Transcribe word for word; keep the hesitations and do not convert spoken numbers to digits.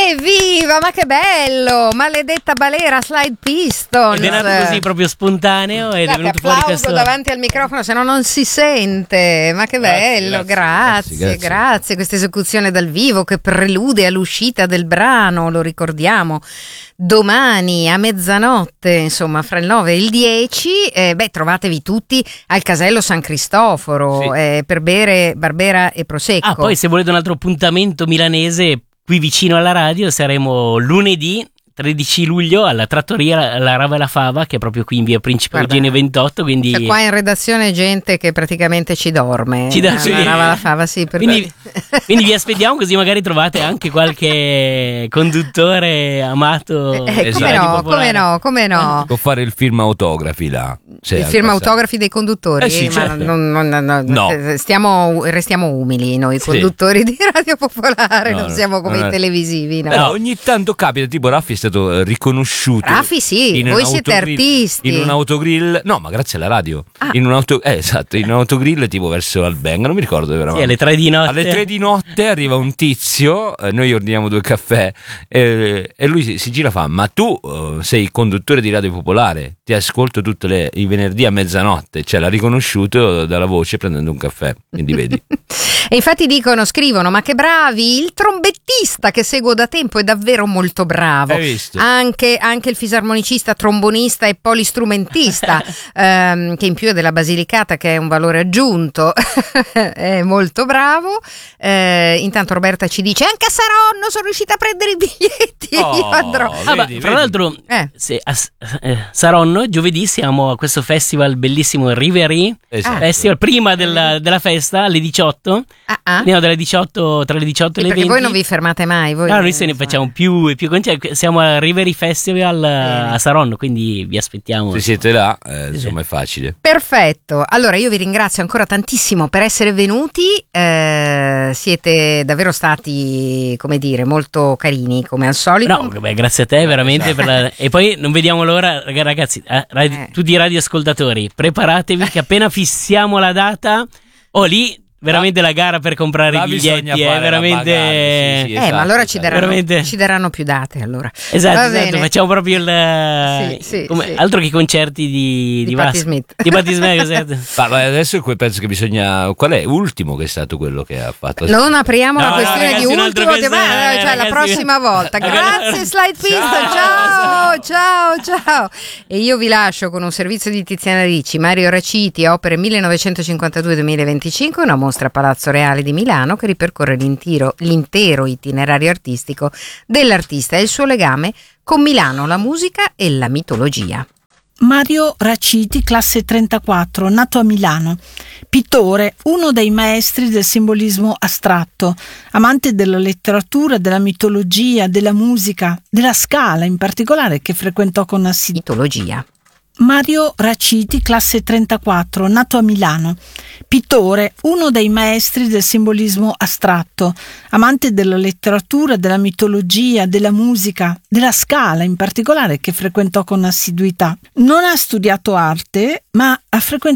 Evviva, ma che bello! Maledetta balera Slide Pistons. Ed è nato così proprio spontaneo ed è venuto fuori questo davanti al microfono, se no non si sente. Ma che bello, grazie, grazie, grazie, grazie. grazie. Questa esecuzione dal vivo che prelude all'uscita del brano, lo ricordiamo. Domani a mezzanotte, insomma, fra il nove e il dieci, eh, beh, trovatevi tutti al Casello San Cristoforo, sì. eh, per bere Barbera e Prosecco. Ah, poi se volete un altro appuntamento milanese qui vicino alla radio, saremo lunedì tredici luglio alla trattoria La Rava e la Fava, che è proprio qui in via Principe Eugene ventotto, quindi c'è qua in redazione gente che praticamente ci dorme. Ci da, sì. La Rava e la Fava, sì, per quindi, quindi vi aspettiamo, così magari trovate anche qualche conduttore amato. Eh, come, no, come no, come no. Può fare il film autografi là. Cioè, il film autografi dei conduttori, eh sì, ma certo. non, non, non, no. stiamo, restiamo umili noi sì. conduttori di Radio Popolare, no, non siamo come no, i televisivi. No? No, ogni tanto capita, tipo Raffi è stato riconosciuto. Raffi sì, voi siete artisti. In un autogrill, no, ma grazie alla radio. Ah. In un auto, eh, esatto, in un autogrill tipo verso Albenga, non mi ricordo però. Sì, alle tre di notte. Alle tre di notte arriva un tizio, eh, noi ordiniamo due caffè eh, e lui si, si gira e fa: ma tu uh, sei conduttore di Radio Popolare, ti ascolto tutti i venerdì a mezzanotte, cioè l'ha riconosciuto dalla voce prendendo un caffè, quindi vedi. E infatti dicono, scrivono: ma che bravi, il trombettista che seguo da tempo è davvero molto bravo. Hai visto? Anche, anche il fisarmonicista, trombonista e polistrumentista, ehm, che in più è della Basilicata, che è un valore aggiunto, è molto bravo. Eh, intanto Roberta ci dice: anche a Saronno sono riuscita a prendere i biglietti. Oh, io andrò. vedi, ah, beh, vedi. fra l'altro, eh. se, a eh, Saronno giovedì siamo a questo festival bellissimo, il Riverie esatto. Festival, prima della, della festa alle diciotto. Ah, ah. Andiamo dalle diciotto, tra le diciotto e le perché venti. voi non vi fermate mai. Voi no, noi se ne facciamo più e più concerti. Siamo al Riverie Festival Bene. a Saronno, quindi vi aspettiamo. Se siete là, eh, insomma, è facile. Perfetto. Allora io vi ringrazio ancora tantissimo per essere venuti. Eh, siete davvero stati, come dire, molto carini come al solito. No, beh, grazie a te veramente per la... E poi non vediamo l'ora, ragazzi, eh, radio, Eh. tutti i radioascoltatori, preparatevi che appena fissiamo la data, oh lì veramente la gara per comprare là i biglietti è fare veramente bagagli, sì, sì, Eh, esatto, ma allora ci esatto. daranno, Veramente. ci daranno più date allora. esatto, Va esatto, bene. facciamo proprio il Sì, sì, come, sì. altro che i concerti di, Di di Patti Vasco. Smith. Di Patti Smith, esatto. Ma, ma adesso que- penso che bisogna. Qual è? Ultimo che è stato quello che ha fatto? Non apriamo No, la no, questione ragazzi, di un'altra ultimo, che questione, va, cioè ragazzi. la prossima volta. Grazie Slide Pistons, ciao, ciao, ciao. E io vi lascio con un servizio di Tiziana Ricci, Mario Raciti, opere millenovecentocinquantadue duemilaventicinque, una mostra a Palazzo Reale di Milano che ripercorre l'intero, l'intero itinerario artistico dell'artista e il suo legame con Milano, la musica e la mitologia. Mario Raciti, classe trentaquattro, nato a Milano, pittore, uno dei maestri del simbolismo astratto, amante della letteratura, della mitologia, della musica, della Scala in particolare, che frequentò con assiduità. Mitologia. Mario Raciti, classe trentaquattro, nato a Milano, pittore, uno dei maestri del simbolismo astratto, amante della letteratura, della mitologia, della musica, della Scala in particolare, che frequentò con assiduità. Non ha studiato arte, ma ha frequentato